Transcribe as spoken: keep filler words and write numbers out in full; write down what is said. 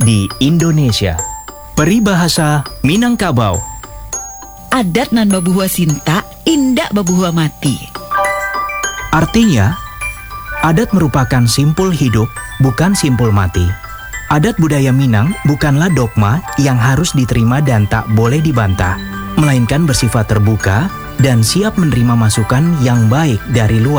di Indonesia. Peribahasa Minangkabau. Adat nan babuhua sinta, indak babuhua mati. Artinya, adat merupakan simpul hidup, bukan simpul mati. Adat budaya Minang bukanlah dogma yang harus diterima dan tak boleh dibantah, melainkan bersifat terbuka dan siap menerima masukan yang baik dari luar.